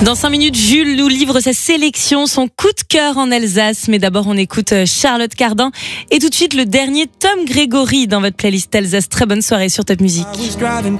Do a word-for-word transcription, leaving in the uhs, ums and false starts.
Dans cinq minutes, Jules nous livre sa sélection, son coup de cœur en Alsace. Mais d'abord, on écoute Charlotte Cardin. Et tout de suite, le dernier Tom Grégory dans votre playlist Alsace. Très bonne soirée sur Top Music.